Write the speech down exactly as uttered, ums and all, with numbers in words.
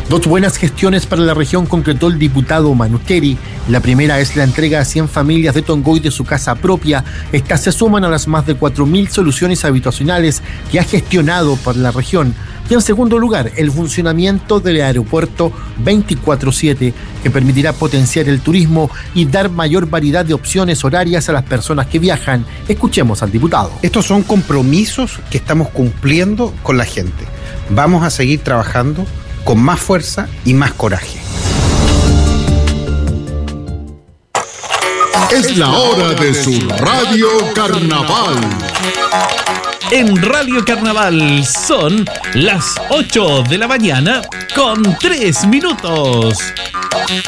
Dos buenas gestiones para la región concretó el diputado Manusteri. La primera es la entrega a cien familias de Tongoy de su casa propia. Estas se suman a las más de cuatro mil soluciones habitacionales que ha gestionado para la región. Y en segundo lugar, el funcionamiento del aeropuerto veinticuatro siete, que permitirá potenciar el turismo y dar mayor variedad de opciones horarias a las personas que viajan. Escuchemos al diputado. Estos son compromisos que estamos cumpliendo con la gente. Vamos a seguir trabajando con más fuerza y más coraje. Es la hora de su Radio Carnaval. En Radio Carnaval son las ocho de la mañana con tres minutos.